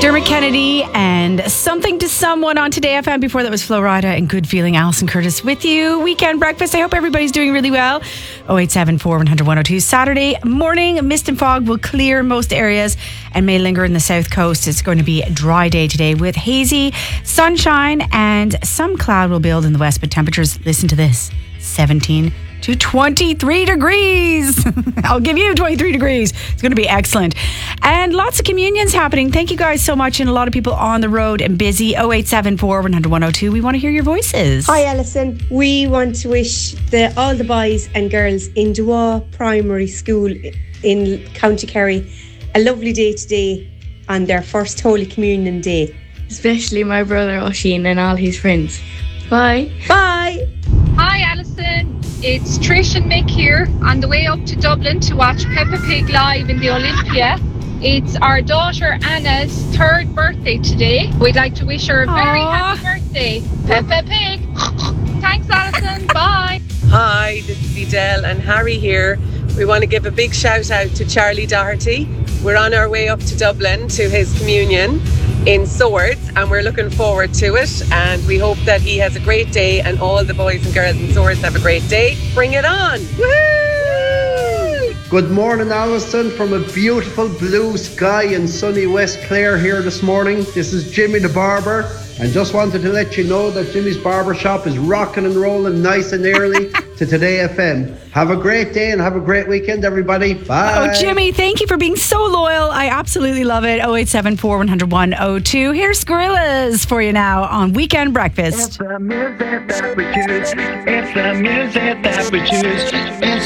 Dermot Kennedy and Something to Someone on Today FM. Before that was Flo Rida and Good Feeling. Alison Curtis with you. Weekend breakfast. I hope everybody's doing really well. 0874 100 102. Saturday morning, mist and fog will clear most areas and may linger in the south coast. It's going to be a dry day today with hazy sunshine and some cloud will build in the west, but temperatures, listen to this, 17 to 23 degrees. I'll give you 23 degrees. It's going to be excellent. And lots of communions happening. Thank you guys so much. And a lot of people on the road and busy. 0874 100 102. We want to hear your voices. Hi, Alison. We want to wish all the boys and girls in Dua Primary School in County Kerry a lovely day today on their first Holy Communion day. Especially my brother Oisin and all his friends. Bye. Bye. Hi Alison, it's Trish and Mick here on the way up to Dublin to watch Peppa Pig live in the Olympia. It's our daughter Anna's 3rd birthday today. We'd like to wish her a very happy birthday. Peppa Pig. Thanks Alison, bye. Hi, this is Edel and Harry here. We want to give a big shout out to Charlie Doherty. We're on our way up to Dublin to his communion in Swords and we're looking forward to it, and we hope that he has a great day and all the boys and girls in Swords have a great day. Bring it on! Woo! Good morning, Alison, from a beautiful blue sky in sunny West Clare here this morning. This is Jimmy the Barber, and just wanted to let you know that Jimmy's Barber Shop is rocking and rolling nice and early to Today FM. Have a great day and have a great weekend, everybody. Bye. Oh, Jimmy, thank you for being so loyal. I absolutely love it. 0874 100 102. Here's Gorillaz for you now on Weekend Breakfast. It's the music that we choose. It's the music that we choose. It's